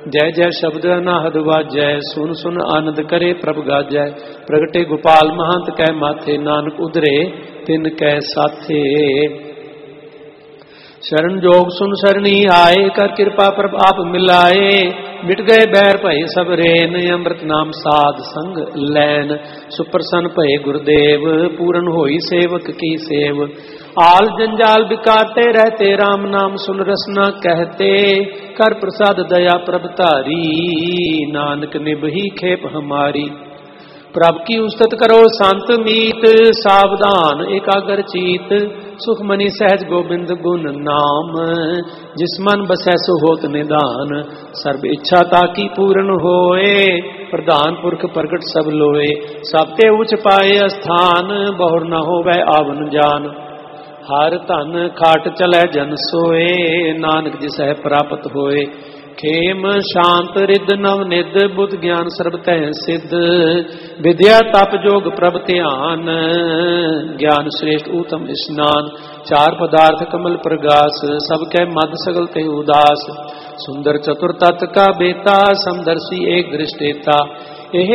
जय जय शब्द अनाहद वाजै, सुन सुन आनंद करे प्रभ गाजै। प्रगटे गोपाल महंत कै माथे, नानक उधरे तिन कै साथे। शरण जोग सुन सरणी आए, कर कृपा प्रभ आप मिलाए। मिट गए बैर भय सब रेन, अमृत नाम साध संग लैन। सुप्रसन्न भय गुरुदेव, पूरन होई सेवक की सेव। आल जंजाल बिकाते रहते, राम नाम सुन रसना कहते। कर प्रसाद दया प्रभ तारी, नानक निभही खेप हमारी। प्रभ की उस्तत करो संत मीत, सावधान एकाग्र चीत। सुखमनी सहज गोबिंद गुण नाम, जिस मन बसै सो होत निदान। सर्व इच्छा ताकी पूर्ण होए, प्रधान पुरख प्रगट सब लोए। सब ते उच पाए स्थान, बहुर न होवै आवन जान। हर धन खाट चलै जन सोए, नानक जिसै प्राप्त होए। खेम शांत रिद नव निद, बुद्ध ज्ञान सर्ब तै सिद्ध। विद्या तप जोग प्रभ ध्यान, ज्ञान श्रेष्ठ उत्तम स्नान। चार पदार्थ कमल प्रगास, सब कै मद सगल ते उदास। सुंदर चतुर तत् का बेता, समदर्शी एक दृष्टेता। एह